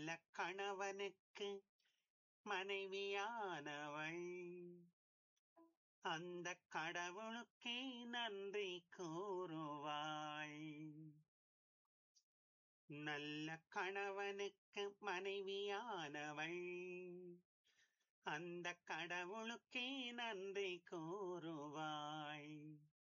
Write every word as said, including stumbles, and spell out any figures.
கணவனுக்கு மனைவியானவள் அந்த கடவுளுக்கே நன்றி கூறுவாள். நல்ல கணவனுக்கு மனைவியானவள் அந்த கடவுளுக்கே நன்றி கூறுவாள்.